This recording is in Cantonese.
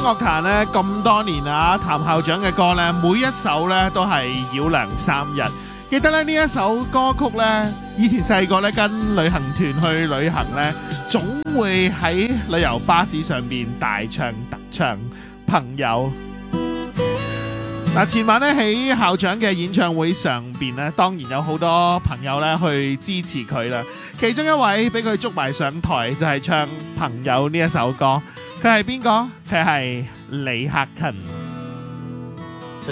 樂壇咧咁多年啊，譚校長嘅歌咧，每一首咧都係繞梁3日。記得咧呢一首歌曲咧，以前細個咧跟旅行團去旅行咧，總會喺旅遊巴士上邊大唱特唱。朋友嗱，前晚咧喺校長嘅演唱會上邊咧，當然有好多朋友咧去支持佢啦。其中一位俾佢捉埋上台，就係唱《朋友》呢一首歌。佢係邊個？佢係李克勤。